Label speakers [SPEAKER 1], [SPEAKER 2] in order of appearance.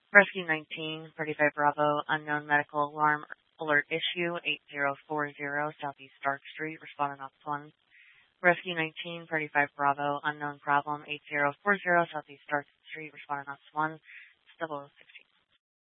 [SPEAKER 1] Rescue 19, 35 Bravo, unknown medical alarm alert issue, 8040 Southeast Stark Street, responding off 1. Rescue 19, 35 Bravo, unknown problem, 8040 Southeast Stark Street, responding off 1. It's 0060.